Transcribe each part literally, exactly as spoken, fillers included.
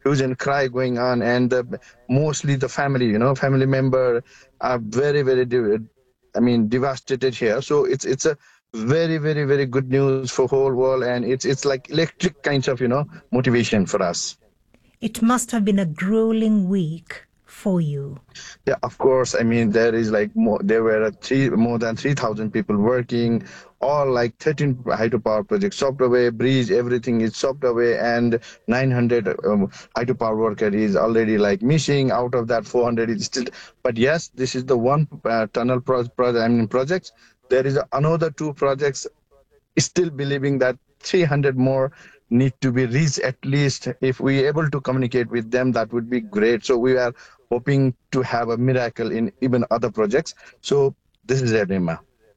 huge and cry going on, and uh, mostly the family, you know, family member are very, very, de- I mean, devastated here. So it's it's a very, very, very good news for whole world, and it's it's like electric kinds of, you know, motivation for us. It must have been a grueling week for you. Yeah, of course. I mean, there is like more, there were uh, three, more than three thousand people working, all like thirteen hydropower projects chopped away, bridge, everything is chopped away, and nine hundred um, hydropower worker is already like missing. Out of that, four hundred is still. But yes, this is the one uh, tunnel pro project, I mean, projects. There is another two projects still believing that three hundred more need to be reached at least. If we able to communicate with them, that would be great. So we are hoping to have a miracle in even other projects. So this is it, Rima.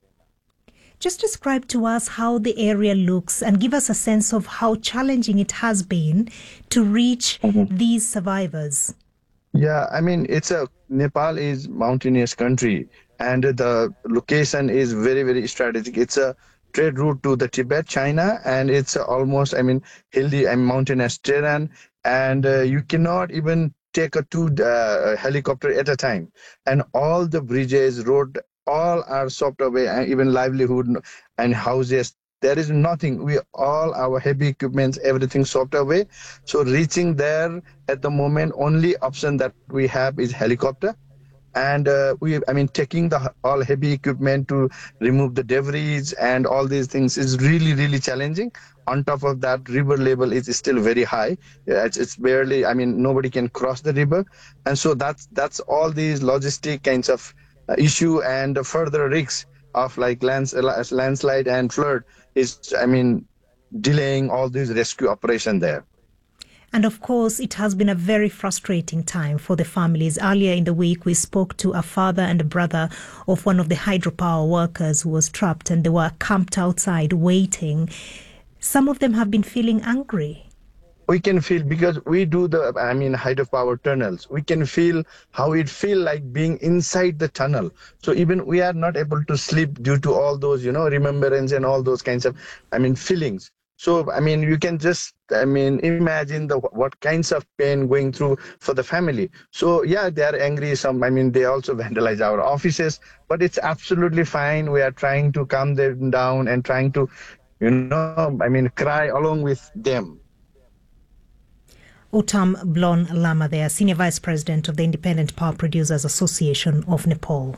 Just describe to us how the area looks and give us a sense of how challenging it has been to reach Mhm. these survivors. Yeah, I mean, it's a Nepal is mountainous country, and the location is very, very strategic. It's a trade route to the Tibet, China, and it's almost, I mean, hilly and mountainous terrain, and uh, you cannot even take a two uh, helicopter at a time. And all the bridges, road, all are swept away, and even livelihood and houses. There is nothing. We all our heavy equipments, everything swept away. So reaching there at the moment, only option that we have is helicopter. And uh, we, I mean, taking the all heavy equipment to remove the debris and all these things is really, really challenging. On top of that, river level is still very high. Yeah, It's, it's barely, I mean, nobody can cross the river. And so that's that's all these logistic kinds of uh, issue, and the further risks of like lands, landslide and flood is, I mean, delaying all these rescue operation there. And of course, it has been a very frustrating time for the families. Earlier in the week, we spoke to a father and a brother of one of the hydropower workers who was trapped, and they were camped outside waiting. Some of them have been feeling angry. We can feel, because we do the, I mean, hydropower tunnels, we can feel how it feel like being inside the tunnel. So even we are not able to sleep due to all those, you know, remembrance and all those kinds of, I mean, feelings. So I mean, you can just, I mean, imagine the what kinds of pain going through for the family. So yeah, they are angry. Some, I mean, they also vandalize our offices, but it's absolutely fine. We are trying to calm them down and trying to, you know, I mean, cry along with them. Uttam Blon Lama there, Senior Vice President of the Independent Power Producers Association of Nepal.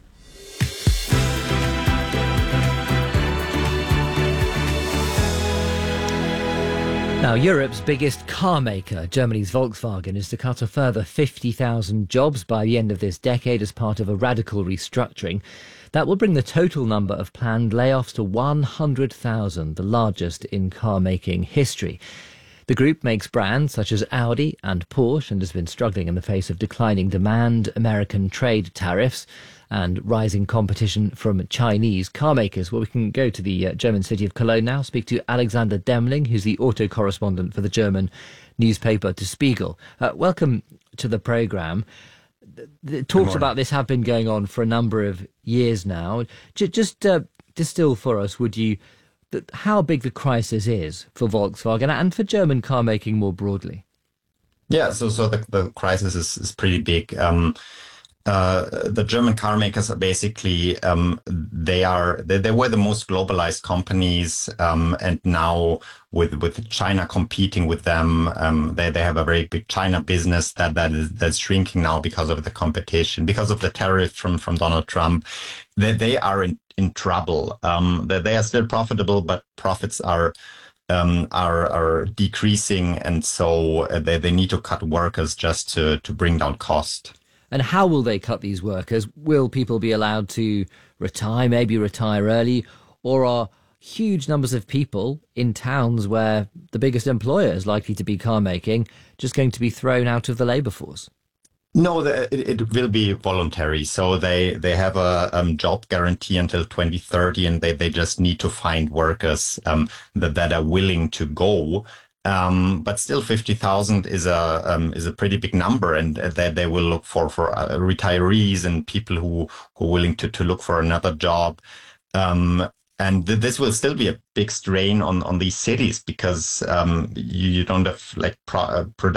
Now, Europe's biggest car maker, Germany's Volkswagen, is to cut a further fifty thousand jobs by the end of this decade as part of a radical restructuring. That will bring the total number of planned layoffs to one hundred thousand, the largest in car-making history. The group makes brands such as Audi and Porsche and has been struggling in the face of declining demand, American trade tariffs and rising competition from Chinese car makers. Well, we can go to the uh, German city of Cologne now, speak to Alexander Demling, who's the auto correspondent for the German newspaper Der Spiegel. Uh, welcome to the programme. The, the talks about this have been going on for a number of years now. J- just uh, distill for us, would you, that how big the crisis is for Volkswagen and for German car making more broadly? Yeah, so so the, the crisis is, is pretty big. Um, uh, the German car makers are basically um, they are they, they were the most globalized companies, um, and now with with China competing with them, um, they they have a very big China business that that is that's shrinking now because of the competition, because of the tariff from from Donald Trump. They they are in in trouble. Um, they they are still profitable, but profits are. Um, are are decreasing, and so they, they need to cut workers just to, to bring down cost. And how will they cut these workers? Will people be allowed to retire, maybe retire early, or are huge numbers of people in towns where the biggest employer is likely to be car making just going to be thrown out of the labour force? No, the, it, it will be voluntary. So they, they have a um, job guarantee until twenty thirty, and they, they just need to find workers um, that, that are willing to go. Um, but still, fifty thousand is a um, is a pretty big number, and they, they will look for for uh, retirees and people who, who are willing to, to look for another job. Um, And th- this will still be a big strain on, on these cities because um, you, you don't have like pro- uh, production.